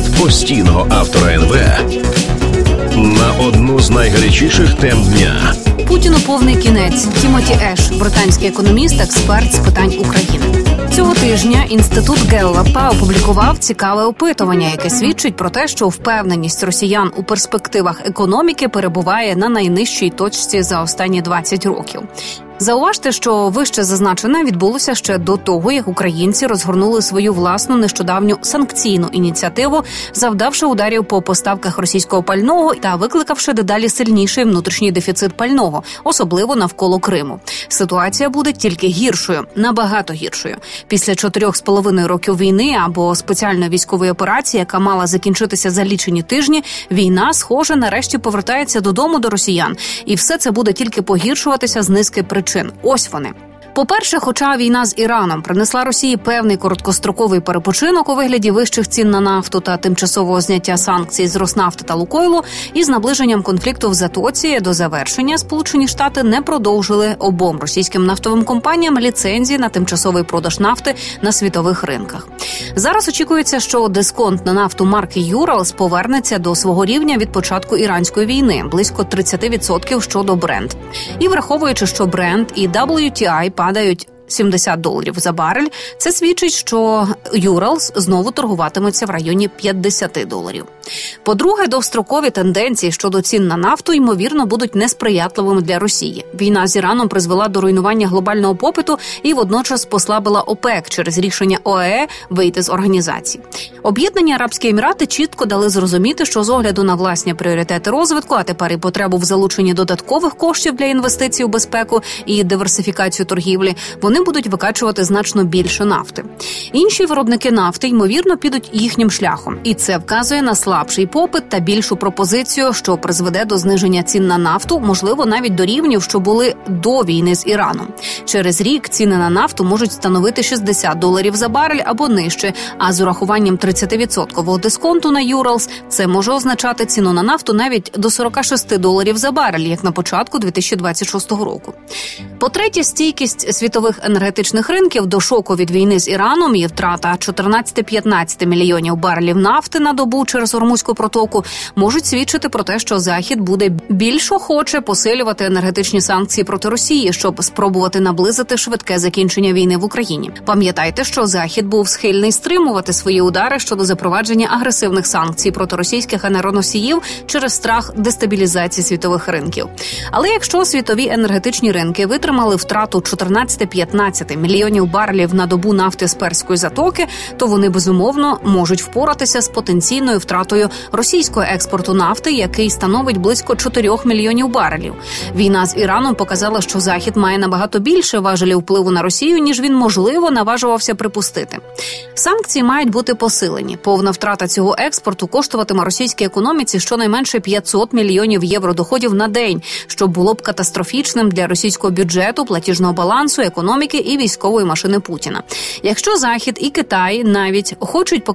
постійного автора НВ на одну з найгарячіших тем дня. Путіну повний кінець. Тімоті Еш, британський економіст, експерт з питань України. Цього тижня інститут Геллапа опублікував цікаве опитування, яке свідчить про те, що впевненість росіян у перспективах економіки перебуває на найнижчій точці за останні 20 років. Зауважте, що вище зазначене відбулося ще до того, як українці розгорнули свою власну нещодавню санкційну ініціативу, завдавши ударів по поставках російського пального та викликавши дедалі сильніший внутрішній дефіцит пального, особливо навколо Криму. Ситуація буде тільки гіршою, набагато гіршою. Після 4,5 років війни або спеціальної військової операції, яка мала закінчитися за лічені тижні, війна, схоже, нарешті повертається додому до росіян. І все це буде тільки погіршуватися з низки причин. Ось вони. По-перше, хоча війна з Іраном принесла Росії певний короткостроковий перепочинок у вигляді вищих цін на нафту та тимчасового зняття санкцій з Роснафти та Лукойлу, із наближенням конфлікту в Затоці до завершення Сполучені Штати не продовжили обом російським нафтовим компаніям ліцензії на тимчасовий продаж нафти на світових ринках. Зараз очікується, що дисконт на нафту марки Urals повернеться до свого рівня від початку іранської війни – близько 30% щодо Brent. І враховуючи, що Brent і WTI падають $70 за барель, це свідчить, що Urals знову торгуватимуться в районі $50. По-друге, довгострокові тенденції щодо цін на нафту, ймовірно, будуть несприятливими для Росії. Війна з Іраном призвела до руйнування глобального попиту і водночас послабила ОПЕК через рішення ОАЕ вийти з організації. Об'єднані Арабські Емірати чітко дали зрозуміти, що з огляду на власні пріоритети розвитку, а тепер і потребу в залученні додаткових коштів для інвестицій у безпеку і диверсифікацію торгівлі, вони будуть викачувати значно більше нафти. Інші виробники нафти, ймовірно, підуть їхнім шляхом. І це вказує на слабший попит та більшу пропозицію, що призведе до зниження цін на нафту, можливо, навіть до рівнів, що були до війни з Іраном. Через рік ціни на нафту можуть становити $60 за барель або нижче, а з урахуванням 30% дисконту на Urals це може означати ціну на нафту навіть до $46 за барель, як на початку 2026 року. По-третє, стійкість світових енергетичних ринків до шоку від війни з Іраном і втрата 14-15 мільйонів барелів нафти на добу через Ормузьку протоку можуть свідчити про те, що Захід буде більш охоче посилювати енергетичні санкції проти Росії, щоб спробувати наблизити швидке закінчення війни в Україні. Пам'ятайте, що Захід був схильний стримувати свої удари щодо запровадження агресивних санкцій проти російських енергоносіїв через страх дестабілізації світових ринків. Але якщо світові енергетичні ринки витримали втрату 14-15 мільйонів барелів на добу нафти з Перської затоки, то вони, безумовно, можуть впоратися з потенційною втратою російського експорту нафти, який становить близько 4 мільйонів барелів. Війна з Іраном показала, що Захід має набагато більше важелів впливу на Росію, ніж він, можливо, наважувався припустити. Санкції мають бути посилені. Повна втрата цього експорту коштуватиме російській економіці щонайменше 500 мільйонів євро доходів на день, що було б катастрофічним для російського бюджету, платіжного балансу, економіки і військової машини Путіна. Якщо Захід і Китай навіть хочуть